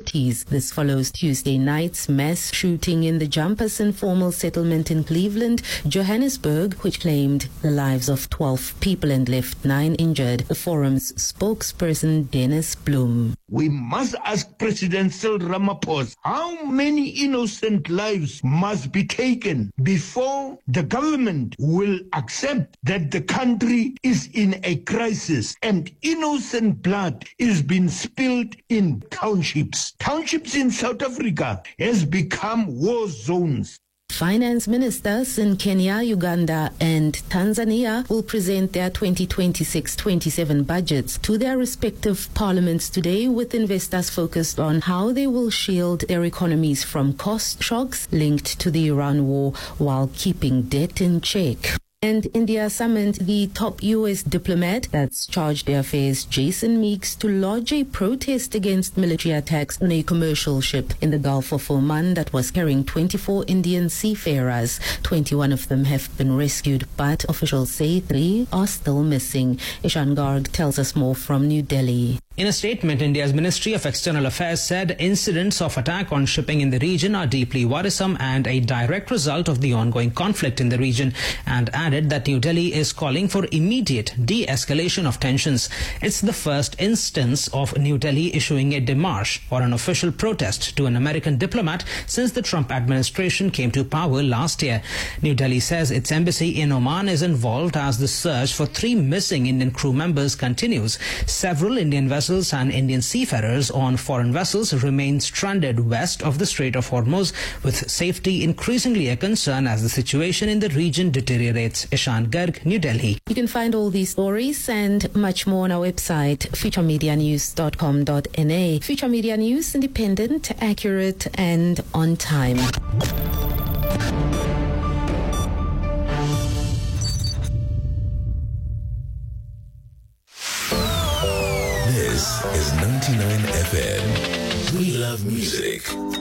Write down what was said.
authorities. This follows Tuesday night's mass shooting in the Jumpers informal settlement in Cleveland, Johannesburg, which claimed the lives of 12 people and left 9 injured. The forum's spokesperson Dennis Bloom. We must ask President Cyril Ramaphosa how many innocent lives must be taken before the government will accept that the country is in a crisis and innocent blood is being spilled in townships. Townships in South Africa has become war zones. Finance ministers in Kenya, Uganda and Tanzania will present their 2026-27 budgets to their respective parliaments today, with investors focused on how they will shield their economies from cost shocks linked to the Iran war while keeping debt in check. And India summoned the top U.S. diplomat that's chargé d'affaires Jason Meeks to lodge a protest against military attacks on a commercial ship in the Gulf of Oman that was carrying 24 Indian seafarers. 21 of them have been rescued, but officials say 3 are still missing. Ishan Garg tells us more from New Delhi. In a statement, India's Ministry of External Affairs said incidents of attack on shipping in the region are deeply worrisome and a direct result of the ongoing conflict in the region, and added that New Delhi is calling for immediate de-escalation of tensions. It's the first instance of New Delhi issuing a démarche or an official protest to an American diplomat since the Trump administration came to power last year. New Delhi says its embassy in Oman is involved as the search for 3 missing Indian crew members continues. Several Indian vessels and Indian seafarers on foreign vessels remain stranded west of the Strait of Hormuz, with safety increasingly a concern as the situation in the region deteriorates. Ishan Garg, New Delhi. You can find all these stories and much more on our website, futuremedianews.com.na. Future Media News, independent, accurate and on time. This is 99 FM. We love music.